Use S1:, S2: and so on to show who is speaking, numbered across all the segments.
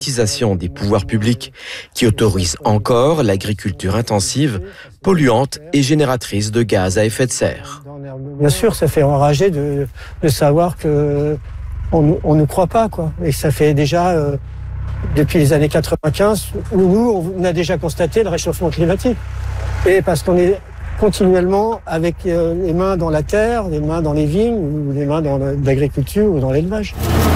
S1: Des pouvoirs publics qui autorisent encore l'agriculture intensive, polluante et génératrice de gaz à effet de serre.
S2: Bien sûr, ça fait enrager de savoir que on ne croit pas, quoi. Et ça fait déjà depuis les années 95 où nous on a déjà constaté le réchauffement climatique. Et parce qu'on est continuellement avec les mains dans la terre, les mains dans les vignes ou les mains dans l'agriculture ou dans l'élevage.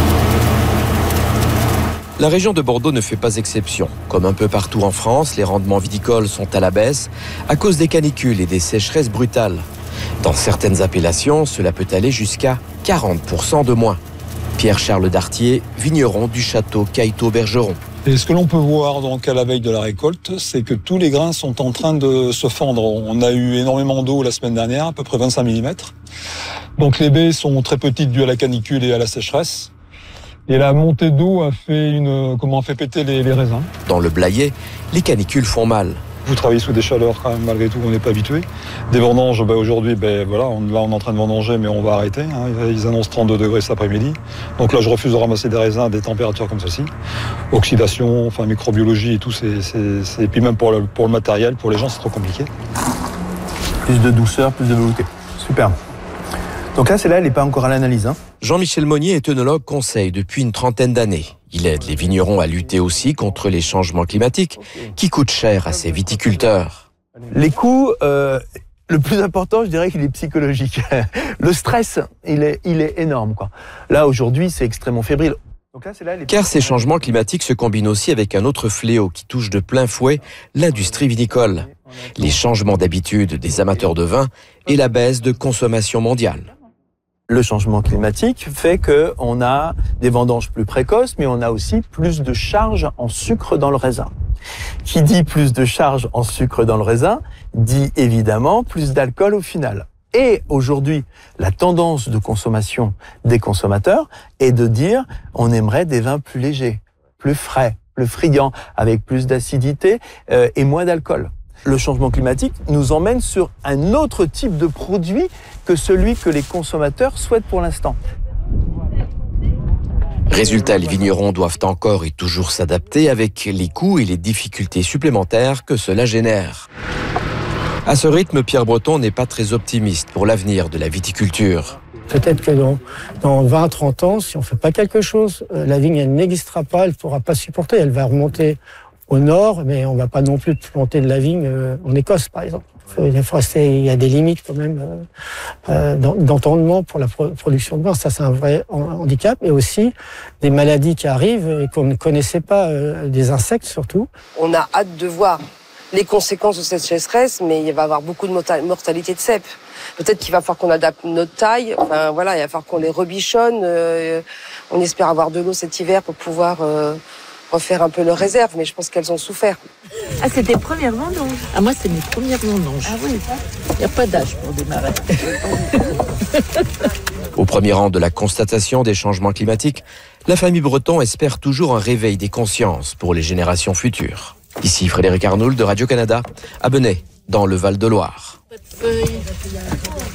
S1: La région de Bordeaux ne fait pas exception. Comme un peu partout en France, les rendements viticoles sont à la baisse à cause des canicules et des sécheresses brutales. Dans certaines appellations, cela peut aller jusqu'à 40% de moins. Pierre-Charles Dartier, vigneron du château Caïto-Bergeron.
S3: Et ce que l'on peut voir donc à la veille de la récolte, c'est que tous les grains sont en train de se fendre. On a eu énormément d'eau la semaine dernière, à peu près 25 mm. Donc les baies sont très petites dues à la canicule et à la sécheresse. Et la montée d'eau a fait péter les raisins.
S1: Dans le Blayais, les canicules font mal.
S3: Vous travaillez sous des chaleurs quand même, malgré tout, on n'est pas habitué. Des vendanges, aujourd'hui, là on est en train de vendanger, mais on va arrêter. Ils annoncent 32 degrés cet après-midi. Donc là, je refuse de ramasser des raisins à des températures comme ceci. Oxydation, microbiologie et tout, et puis même pour le matériel, pour les gens, c'est trop compliqué.
S4: Plus de douceur, plus de velouté. Super. Donc là, celle-là, elle n'est pas encore à l'analyse.
S1: Jean-Michel Monnier est œnologue conseil depuis une trentaine d'années. Il aide les vignerons à lutter aussi contre les changements climatiques qui coûtent cher à ces viticulteurs.
S4: Les coûts, le plus important, je dirais qu'il est psychologique. Le stress, il est énorme, quoi. Là, aujourd'hui, c'est extrêmement fébrile. Donc là,
S1: car ces changements climatiques se combinent aussi avec un autre fléau qui touche de plein fouet l'industrie vinicole. Les changements d'habitude des amateurs de vin et la baisse de consommation mondiale.
S4: Le changement climatique fait qu'on a des vendanges plus précoces, mais on a aussi plus de charge en sucre dans le raisin. Qui dit plus de charge en sucre dans le raisin, dit évidemment plus d'alcool au final. Et aujourd'hui, la tendance de consommation des consommateurs est de dire on aimerait des vins plus légers, plus frais, plus friands, avec plus d'acidité et moins d'alcool. Le changement climatique nous emmène sur un autre type de produit que celui que les consommateurs souhaitent pour l'instant.
S1: Résultat, les vignerons doivent encore et toujours s'adapter avec les coûts et les difficultés supplémentaires que cela génère. À ce rythme, Pierre Breton n'est pas très optimiste pour l'avenir de la viticulture.
S2: Peut-être que dans 20-30 ans, si on ne fait pas quelque chose, la vigne elle n'existera pas, elle ne pourra pas supporter, elle va remonter au nord, mais on ne va pas non plus planter de la vigne en Écosse, par exemple. Il y a des limites quand même d'entendement pour la production de vin. Ça, c'est un vrai handicap. Et aussi des maladies qui arrivent et qu'on ne connaissait pas, des insectes surtout.
S5: On a hâte de voir les conséquences de cette sécheresse, mais il va y avoir beaucoup de mortalité de cèpes. Peut-être qu'il va falloir qu'on adapte notre taille. Il va falloir qu'on les rebichonne. On espère avoir de l'eau cet hiver pour pouvoir refaire un peu leurs réserves, mais je pense qu'elles ont souffert.
S6: Ah, c'est tes premières vendanges? Ah, moi, c'est mes premières vendanges. Ah oui. Il n'y a pas d'âge pour démarrer.
S1: Au premier rang de la constatation des changements climatiques, la famille Breton espère toujours un réveil des consciences pour les générations futures. Ici Frédéric Arnould de Radio-Canada, à Benay, dans le Val-de-Loire.
S6: Pas de feuilles.